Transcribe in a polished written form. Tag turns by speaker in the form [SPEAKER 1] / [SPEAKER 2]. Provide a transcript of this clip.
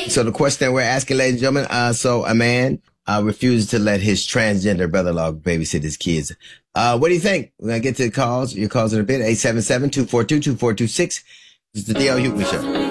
[SPEAKER 1] So the question that we're asking, ladies and gentlemen, so a man refuses to let his transgender brother-in-law babysit his kids. What do you think? We're going to get to the calls. Your calls in a bit. 877-242-2426. This is the D.L. Hughley Show.